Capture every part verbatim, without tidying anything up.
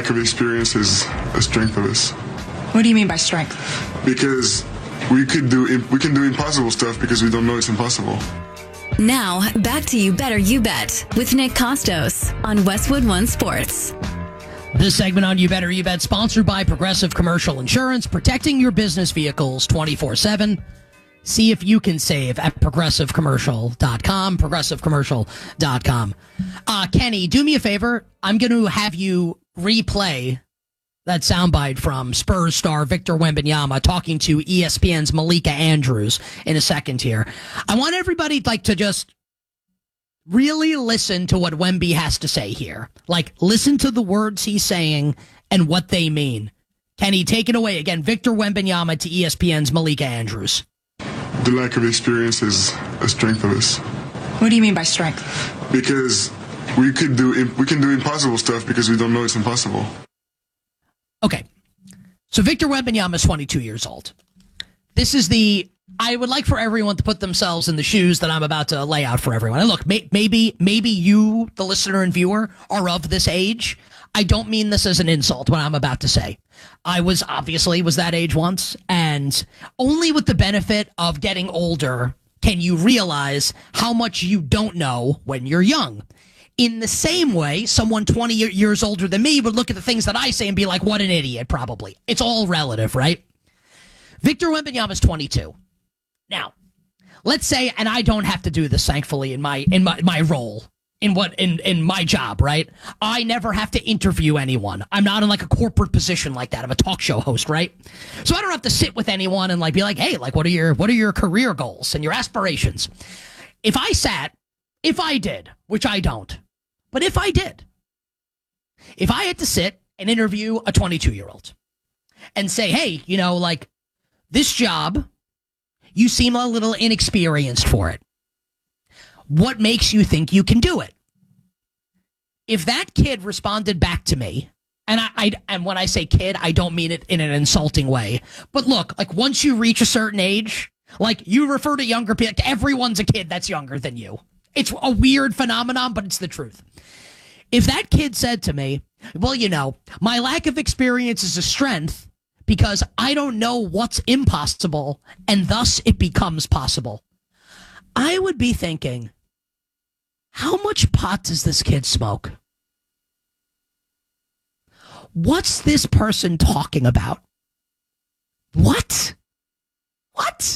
lack of experience is a strength of us. What do you mean by strength? Because we could do we can do impossible stuff because we don't know it's impossible. Now, back to You Better You Bet with Nick Costos on Westwood One Sports. This segment on You Better You Bet, sponsored by Progressive Commercial Insurance, protecting your business vehicles twenty-four seven. See if you can save at progressive commercial dot com, progressive commercial dot com. Uh, Kenny, do me a favor. I'm going to have you replay that soundbite from Spurs star Victor Wembanyama talking to E S P N's Malika Andrews in a second here. I want everybody like to just really listen to what Wemby has to say here. Like, listen to the words he's saying and what they mean. Kenny, take it away again. Victor Wembanyama to E S P N's Malika Andrews. The lack of experience is a strength of us. What do you mean by strength? Because we could do we can do impossible stuff because we don't know it's impossible. Okay, so Victor Wembanyama is twenty-two years old. This is the, I would like for everyone to put themselves in the shoes that I'm about to lay out for everyone. And look, may, maybe maybe you, the listener and viewer, are of this age. I don't mean this as an insult, what I'm about to say. I was obviously was that age once, and only with the benefit of getting older can you realize how much you don't know when you're young. In the same way, someone twenty years older than me would look at the things that I say and be like, what an idiot, probably. It's all relative, right? Victor Wembanyama is twenty-two. Now, let's say, and I don't have to do this, thankfully, in my in my, my role, in what in, in my job, right? I never have to interview anyone. I'm not in like a corporate position like that of a talk show host, right? So I don't have to sit with anyone and like be like, hey, like what are your what are your career goals and your aspirations? If I sat, if I did, which I don't, but if I did, if I had to sit and interview a twenty-two-year-old and say, hey, you know, like this job, you seem a little inexperienced for it. What makes you think you can do it? If that kid responded back to me, and I, I and when I say kid, I don't mean it in an insulting way, but look, like once you reach a certain age, like you refer to younger people, everyone's a kid that's younger than you. It's a weird phenomenon, but it's the truth. If that kid said to me, well, you know, my lack of experience is a strength because I don't know what's impossible, and thus it becomes possible, I would be thinking, how much pot does this kid smoke? What's this person talking about? What? What?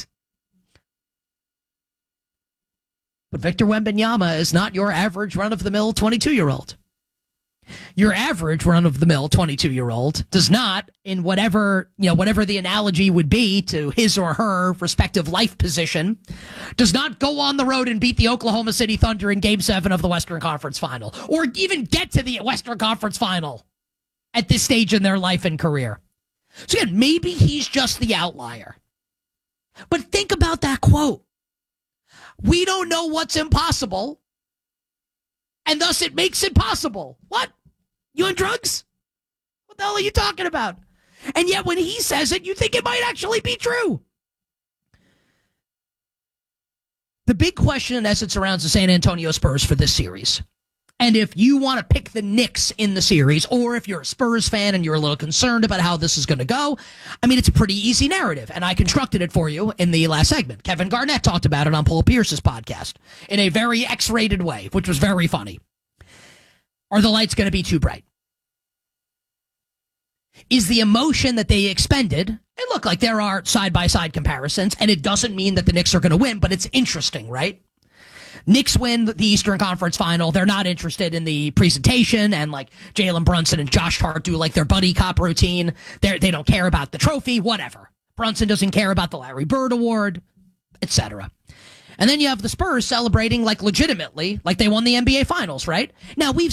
But Victor Wembanyama is not your average run-of-the-mill twenty-two-year-old. Your average run-of-the-mill twenty-two-year-old does not, in whatever, you know, whatever the analogy would be to his or her respective life position, does not go on the road and beat the Oklahoma City Thunder in Game seven of the Western Conference Final, or even get to the Western Conference Final at this stage in their life and career. So again, maybe he's just the outlier. But think about that quote. We don't know what's impossible, and thus it makes it possible. What? You on drugs? What the hell are you talking about? And yet when he says it, you think it might actually be true. The big question as it surrounds the San Antonio Spurs for this series, and if you want to pick the Knicks in the series, or if you're a Spurs fan and you're a little concerned about how this is going to go, I mean, it's a pretty easy narrative, and I constructed it for you in the last segment. Kevin Garnett talked about it on Paul Pierce's podcast in a very X-rated way, which was very funny. Are the lights going to be too bright? Is the emotion that they expended, and look, like there are side-by-side comparisons, and it doesn't mean that the Knicks are going to win, but it's interesting, right? Knicks win the Eastern Conference Final. They're not interested in the presentation, and like Jalen Brunson and Josh Hart do like their buddy cop routine. They they don't care about the trophy, whatever. Brunson doesn't care about the Larry Bird Award, et cetera. And then you have the Spurs celebrating like legitimately, like they won the N B A Finals, right? Now, we've